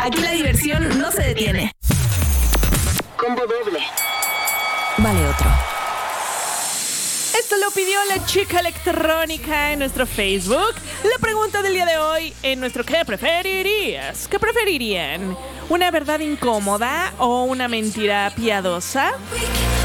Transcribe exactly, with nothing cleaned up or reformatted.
Aquí la diversión no se detiene. Combo doble. Vale otro. Esto lo pidió la chica electrónica en nuestro Facebook. La pregunta del día de hoy en nuestro ¿qué preferirías? ¿Qué preferirían? ¿Una verdad incómoda o una mentira piadosa?